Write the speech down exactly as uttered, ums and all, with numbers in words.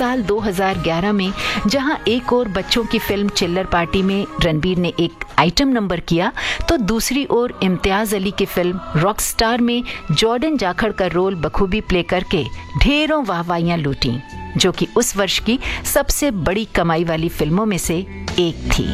साल दो हज़ार ग्यारह में जहां एक और बच्चों की फिल्म चिल्लर पार्टी में रणबीर ने एक आइटम नंबर किया, तो दूसरी ओर इम्तियाज अली की फिल्म रॉकस्टार में जॉर्डन जाखड़ का रोल बखूबी प्ले करके ढेरों वाहवाहियां लूटी, जो कि उस वर्ष की सबसे बड़ी कमाई वाली फिल्मों में से एक थी।